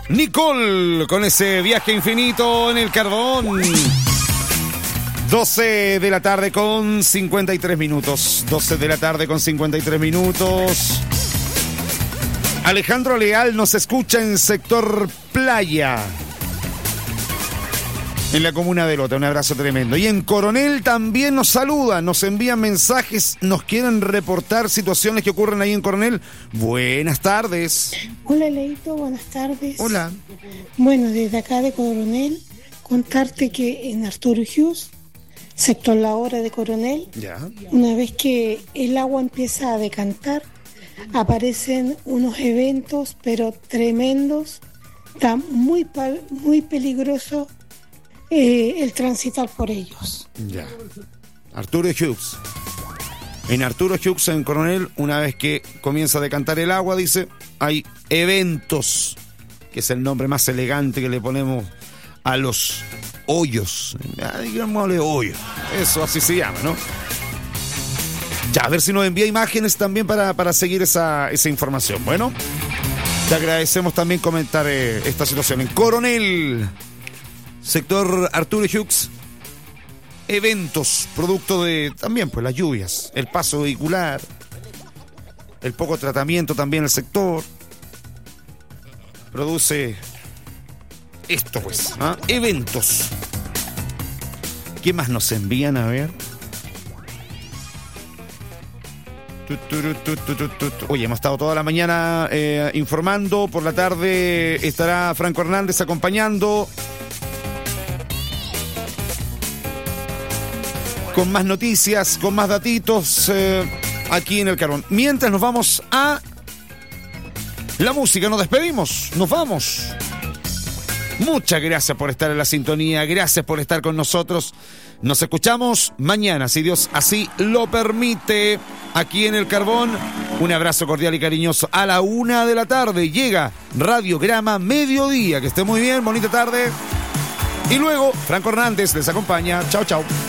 Nicole con ese viaje infinito en el carbón. 12 de la tarde con 53 minutos. 12 de la tarde con 53 minutos. Alejandro Leal nos escucha en sector Playa, en la comuna de Lota. Un abrazo tremendo. Y en Coronel también nos saludan, nos envían mensajes, nos quieren reportar situaciones que ocurren ahí en Coronel. Buenas tardes. Hola, Leito, buenas tardes. Hola. Bueno, desde acá de Coronel, contarte que en Arturo Hughes, sector La Hora de Coronel, Ya. una vez que el agua empieza a decantar, aparecen unos eventos, pero tremendos. Está muy peligroso el transitar por ellos. Ya. Arturo Hughes. En Arturo Hughes, en Coronel, una vez que comienza a decantar el agua, dice, hay eventos, que es el nombre más elegante que le ponemos a los hoyos. Digámosle hoyos. Eso así se llama, ¿no? Ya, a ver si nos envía imágenes también para seguir esa información. Bueno, te agradecemos también comentar esta situación. En Coronel, sector Arturo Hughes, eventos, producto de también pues las lluvias, el paso vehicular, el poco tratamiento también el sector, produce esto pues, ¿ah? Eventos. ¿Qué más nos envían? A ver. Oye, hemos estado toda la mañana informando. Por la tarde estará Franco Hernández acompañando con más noticias, con más datitos aquí en el Carbón. Mientras nos vamos a la música, nos despedimos, nos vamos. Muchas gracias por estar en la sintonía, gracias por estar con nosotros. Nos escuchamos mañana, si Dios así lo permite, aquí en el Carbón. Un abrazo cordial y cariñoso. A la 1:00 p.m. llega Radiograma Mediodía. Que esté muy bien, bonita tarde. Y luego, Franco Hernández les acompaña. Chao, chao.